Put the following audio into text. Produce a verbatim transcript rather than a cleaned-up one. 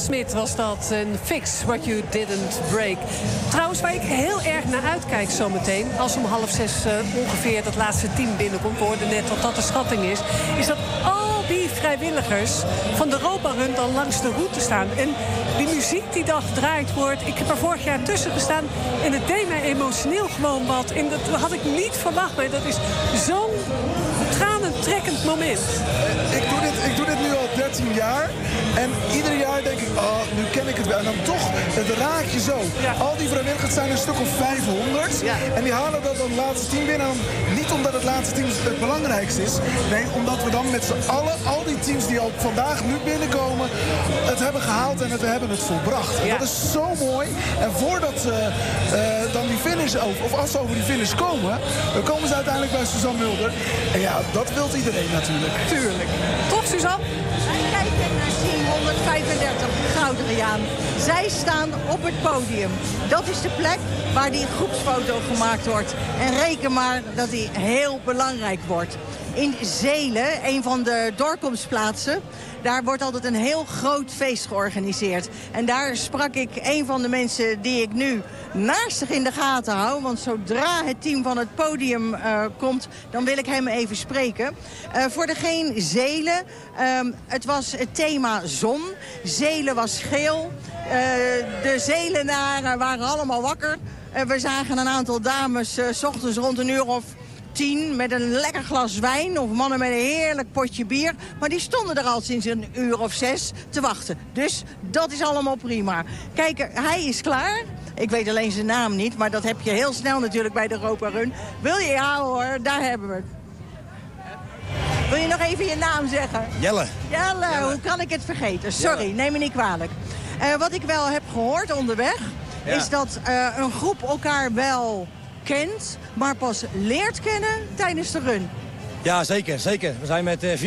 Smith was dat. En Fix What You Didn't Break. Trouwens, waar ik heel erg naar uitkijk zometeen, als om half zes uh, ongeveer dat laatste team binnenkomt, we hoorden net dat dat de schatting is, is dat al die vrijwilligers van de Europa Run dan langs de route staan. En die muziek die dan gedraaid wordt, ik heb er vorig jaar tussen gestaan en het deed mij emotioneel gewoon wat. En dat had ik niet verwacht, maar dat is zo'n tranentrekkend moment. Ik doe dit, ik doe dit nu al dertien jaar. En ieder jaar denk ik, oh, nu ken ik het wel. En dan toch, het raakt je zo. Ja. Al die vrijwilligers zijn een stuk of vijfhonderd. Ja. En die halen dat dan laatste team binnen. En niet omdat het laatste team het belangrijkste is. Nee, omdat we dan met z'n allen, al die teams die ook vandaag nu binnenkomen, het hebben gehaald en het hebben het volbracht. En ja. dat is zo mooi. En voordat ze uh, dan die finish over, of als ze over die finish komen, dan komen ze uiteindelijk bij Suzanne Mulder. En ja, dat wil iedereen natuurlijk. Tuurlijk. Toch, Suzanne? Wij kijken naar team honderdvijfendertig, Goudriaan. Zij staan op het podium. Dat is de plek waar die groepsfoto gemaakt wordt. En reken maar dat die heel belangrijk wordt. In Zelen, een van de doorkomstplaatsen, daar wordt altijd een heel groot feest georganiseerd. En daar sprak ik een van de mensen die ik nu naastig in de gaten hou. Want zodra het team van het podium uh, komt, dan wil ik hem even spreken. Uh, voor degene Zelen, um, het was het thema zon. Zelen was geel. Uh, de Zelenaren waren allemaal wakker. Uh, we zagen een aantal dames uh, 's ochtends rond een uur of tien met een lekker glas wijn of mannen met een heerlijk potje bier. Maar die stonden er al sinds een uur of zes te wachten. Dus dat is allemaal prima. Kijk, hij is klaar. Ik weet alleen zijn naam niet, maar dat heb je heel snel natuurlijk bij de Europa Run. Wil je? Ja hoor, daar hebben we het. Wil je nog even je naam zeggen? Jelle. Jelle, Jelle. Hoe kan ik het vergeten? Sorry, Jelle. Neem me niet kwalijk. Uh, wat ik wel heb gehoord onderweg, ja. is dat uh, een groep elkaar wel kent, maar pas leert kennen tijdens de run. Ja, zeker, zeker. We zijn met uh,